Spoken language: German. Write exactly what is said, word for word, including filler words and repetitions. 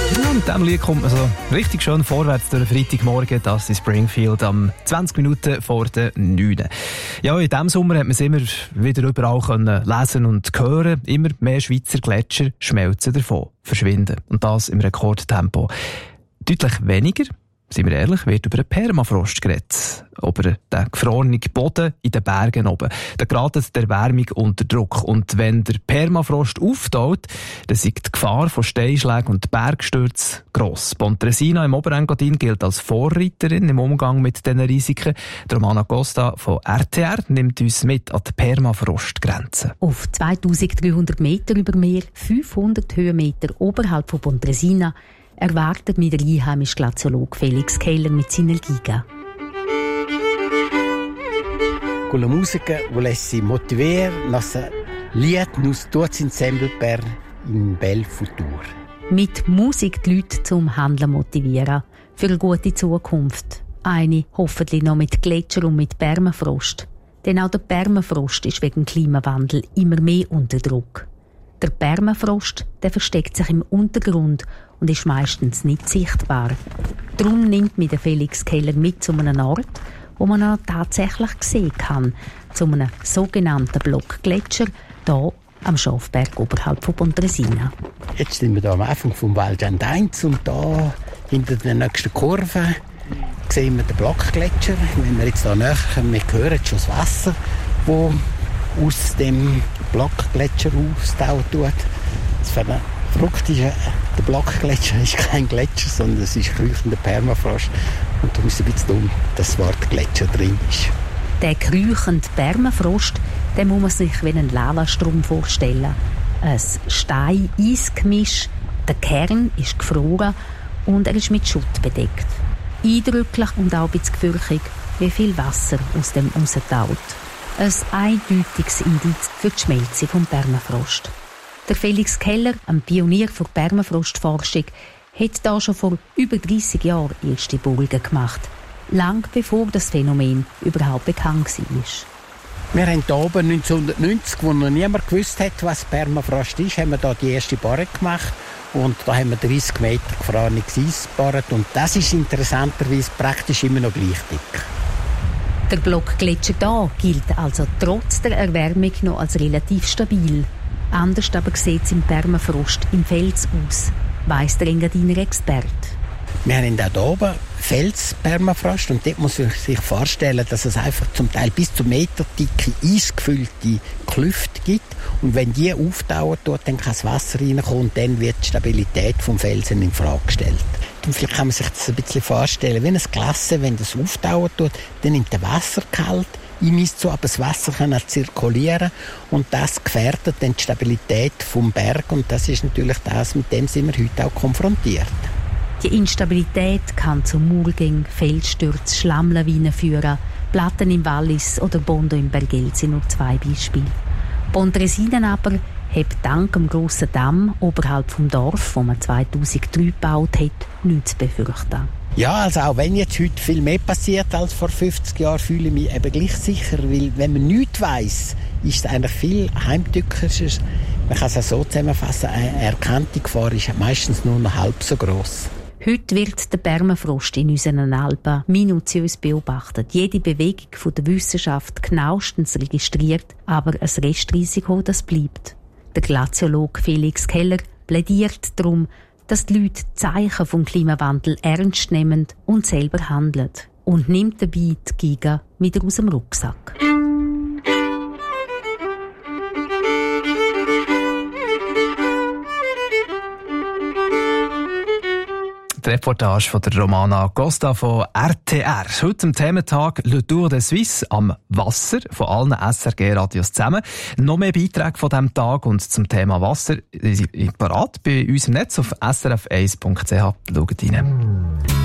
Ja, mit diesem Lied kommt man so richtig schön vorwärts durch den Freitagmorgen. Das ist Springfield am zwanzig Minuten vor der neun. Ja, in diesem Sommer hat man es immer wieder überall können lesen und hören. Immer mehr Schweizer Gletscher schmelzen davon, verschwinden. Und das im Rekordtempo. Deutlich weniger, seien wir ehrlich, wird über den Permafrost geredet. Über den gefrorenen Boden in den Bergen oben. Da gerät der Erwärmung unter Druck. Und wenn der Permafrost auftaut, dann ist die Gefahr von Steinschlägen und Bergstürzen gross. Pontresina im Oberengadin gilt als Vorreiterin im Umgang mit diesen Risiken. Romana Costa von R T R nimmt uns mit an die Permafrostgrenze. Auf zweitausenddreihundert Meter über Meer, fünfhundert Höhenmeter oberhalb von Pontresina, erwartet mich der einheimische Glaziologe Felix Keller mit seiner Giga. Con la musica volessi motivare nostra Lied nus tutti insieme per un bel futuro. Mit Musik die Leute zum Handeln motivieren, für eine gute Zukunft. Eine hoffentlich noch mit Gletscher und mit Permafrost. Denn auch der Permafrost ist wegen dem Klimawandel immer mehr unter Druck. Der Permafrost, der versteckt sich im Untergrund und ist meistens nicht sichtbar. Darum nimmt mich der Felix Keller mit zu einem Ort, wo man ihn tatsächlich sehen kann, zu einem sogenannten Blockgletscher, hier am Schafberg oberhalb von Pontresina. Jetzt sind wir hier am Anfang vom Val d'Andainz und da hinter der nächsten Kurve sehen wir den Blockgletscher. Wenn wir jetzt hier näher kommen, wir hören schon das Wasser, das aus dem Blockgletscher aufstauen tut. Das Verrückte ist, der Blockgletscher ist kein Gletscher, sondern es ist kräuchender Permafrost. Und darum ist es ein bisschen dumm, dass das Wort Gletscher drin ist. Der kräuchende Permafrost, den muss man sich wie einen Lavastrom vorstellen. Ein Stein-Eis-Gemisch, der Kern ist gefroren und er ist mit Schutt bedeckt. Eindrücklich und auch ein bisschen gefürchtig, wie viel Wasser aus dem raustaut. Ein eindeutiges Indiz für die Schmelze vom Permafrost. Der Felix Keller, ein Pionier für Permafrostforschung, hat da schon vor über dreissig Jahren erste Bohrungen gemacht. Lang bevor das Phänomen überhaupt bekannt war. Wir haben hier oben neunzehnhundertneunzig, wo noch niemand gewusst hat, was Permafrost ist, haben wir hier die erste Bohrung gemacht. Und da haben wir dreißig Meter gefrorenes Eis gebohrt. Und das ist interessanterweise praktisch immer noch gleich dick. Der Blockgletscher hier gilt also trotz der Erwärmung noch als relativ stabil. Anders aber sieht es im Permafrost im Fels aus, weiss der Engadiner Experte. Wir haben auch hier oben Felspermafrost und dort muss man sich vorstellen, dass es einfach zum Teil bis zu meterdicke, eisgefüllte Klüfte gibt. Und wenn die auftauen tut, dann kann das Wasser reinkommen und dann wird die Stabilität des Felsen in Frage gestellt. Und vielleicht kann man sich das ein bisschen vorstellen, wie ein Glas, wenn das auftauen tut, dann nimmt das Wasser kalt, einmisst so, aber das Wasser kann auch zirkulieren und das gefährdet dann die Stabilität vom Berg und das ist natürlich das, mit dem sind wir heute auch konfrontiert. Die Instabilität kann zu Murgängen, Felsstürzen, Schlammlawinen führen. Platten im Wallis oder Bondo im Bergell sind nur zwei Beispiele. Pontresina aber hat dank dem grossen Damm oberhalb vom Dorf, wo man zweitausenddrei gebaut hat, nichts zu befürchten. Ja, also auch wenn jetzt heute viel mehr passiert als vor fünfzig Jahren, fühle ich mich eben gleich sicher, weil wenn man nichts weiss, ist es eigentlich viel heimtückischer. Man kann es auch so zusammenfassen, eine erkannte Gefahr ist meistens nur noch halb so gross. Heute wird der Permafrost in unseren Alpen minutiös beobachtet. Jede Bewegung von der Wissenschaft genauestens registriert, aber ein Restrisiko, das bleibt. Der Glaziologe Felix Keller plädiert darum, dass die Leute Zeichen vom Klimawandel ernst nehmen und selber handeln. Und nimmt dabei die Giga wieder aus dem Rucksack. Die Reportage von der Romana Costa von R T R. Heute am Thementag Le Tour de Suisse am Wasser von allen S R G-Radios zusammen. Noch mehr Beiträge von diesem Tag und zum Thema Wasser sind parat bei uns im Netz auf s r f eins punkt c h. Schaut rein.